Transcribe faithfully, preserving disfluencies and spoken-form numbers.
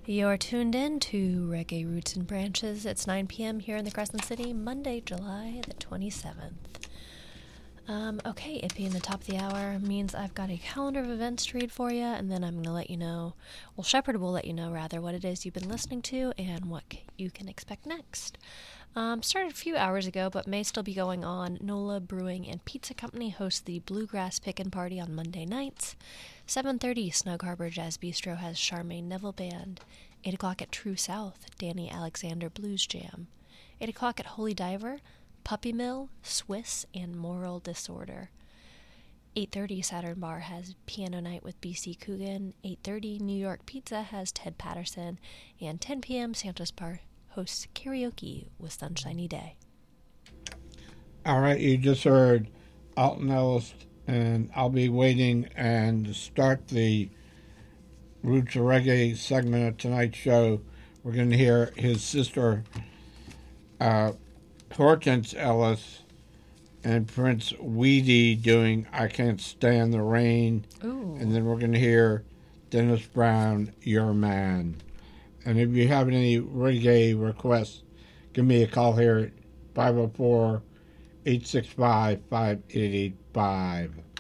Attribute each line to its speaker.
Speaker 1: You're tuned in to Reggae Roots and Branches. It's nine p.m. here in the Crescent City, Monday, July the twenty-seventh. Um, okay, it being the top of the hour means I've got a calendar of events to read for you, and then I'm going to let you know, well, Shepard will let you know, rather, what it is you've been listening to and what c- you can expect next. Um, started a few hours ago, but may still be going on. NOLA Brewing and Pizza Company hosts the Bluegrass Pickin' Party on Monday nights. seven thirty, Snug Harbor Jazz Bistro has Charmaine Neville Band. eight o'clock at True South, Danny Alexander Blues Jam. eight o'clock at Holy Diver, Puppy Mill, Swiss, and Moral Disorder. eight thirty, Saturn Bar has Piano Night with B C Coogan. eight thirty, New York Pizza has Ted Patterson. And ten p.m., Santos Bar hosts karaoke with Sunshiny Day.
Speaker 2: All right, you just heard Alton Ellis, and I'll be waiting and start the Roots of Reggae segment of tonight's show. We're going to hear his sister, uh, Hortense Ellis, and Prince Weedy doing I Can't Stand the Rain.
Speaker 1: Ooh.
Speaker 2: And then we're going to hear Dennis Brown, Your Man. And if you have any reggae requests, give me a call here at five oh four, eight six five, five eight eight five.